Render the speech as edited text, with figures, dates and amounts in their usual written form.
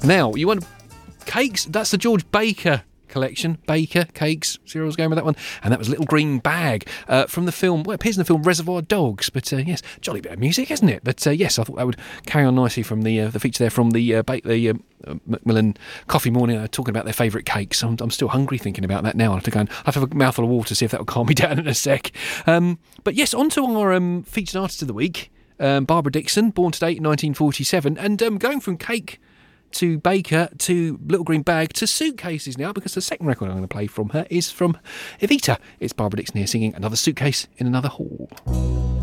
Now, you want cakes? That's the George Baker collection. Baker Cakes. Cyril's going with that one. And that was Little Green Bag from the film, well, it appears in the film Reservoir Dogs. But yes, jolly bit of music, isn't it? But yes, I thought that would carry on nicely from the feature there from the Macmillan Coffee Morning, talking about their favourite cakes. I'm still hungry thinking about that now. I have to go and have a mouthful of water to see if that will calm me down in a sec. But yes, on to our featured artist of the week, Barbara Dickson, born today, 1947, and going from cake to Baker to Little Green Bag to Suitcases now, because the second record I'm going to play from her is from Evita. It's Barbara Dickson here singing Another Suitcase in Another Hall.